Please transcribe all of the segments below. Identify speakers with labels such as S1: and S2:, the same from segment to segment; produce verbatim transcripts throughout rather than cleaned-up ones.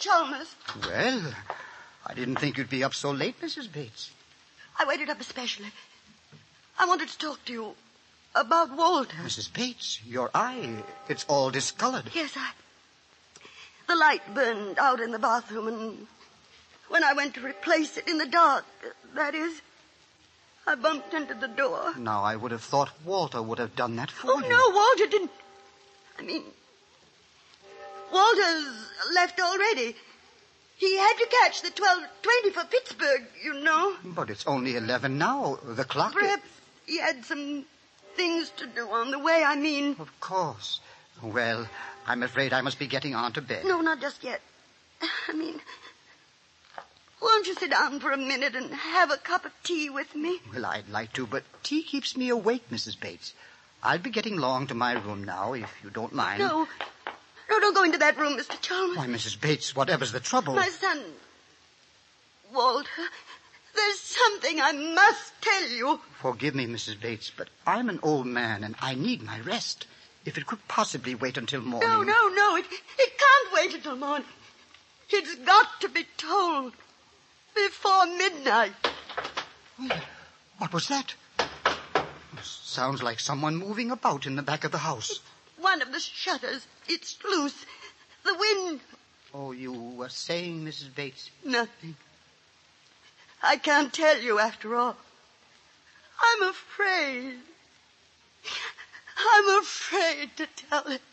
S1: Chalmers.
S2: Well, I didn't think you'd be up so late, Missus Bates.
S1: I waited up especially. I wanted to talk to you about Walter.
S2: Missus Bates, your eye, it's all discolored.
S1: Yes, I... The light burned out in the bathroom, and when I went to replace it in the dark, that is, I bumped into the door.
S2: Now, I would have thought Walter would have done that for
S1: oh,
S2: you.
S1: Oh, no, Walter didn't. I mean, Walter's left already. He had to catch the twelve twenty for Pittsburgh, you know.
S2: But it's only eleven now. The clock...
S1: Perhaps he had some things to do on the way, I mean.
S2: Of course. Well, I'm afraid I must be getting on to bed.
S1: No, not just yet. I mean, won't you sit down for a minute and have a cup of tea with me?
S2: Well, I'd like to, but tea keeps me awake, Missus Bates. I'll be getting along to my room now, if you don't mind.
S1: No. No, don't go into that room, Mister Chalmers.
S2: Why, Missus Bates, whatever's the trouble?
S1: My son, Walter, there's something I must tell you.
S2: Forgive me, Missus Bates, but I'm an old man and I need my rest. If it could possibly wait until morning...
S1: No, no, no, it, it can't wait until morning. It's got to be told before midnight.
S2: Well, what was that? Sounds like someone moving about in the back of the house.
S1: It's one of the shutters. It's loose. The wind...
S2: Oh, you were saying, Missus Bates?
S1: Nothing. I can't tell you after all. I'm afraid. I'm afraid to tell it.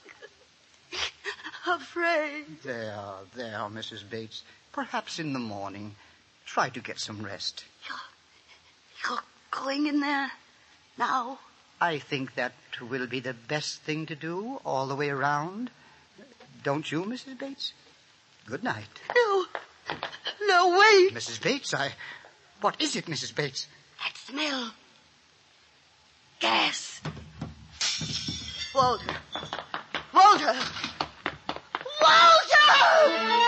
S1: Afraid.
S2: There, there, Missus Bates. Perhaps in the morning. Try to get some rest.
S1: You're, you're going in there now?
S2: I think that will be the best thing to do all the way around. Don't you, Missus Bates? Good night.
S1: No. No, wait.
S2: Missus Bates, I... What is it, Missus Bates?
S1: That smell. Gas. Walter. Walter.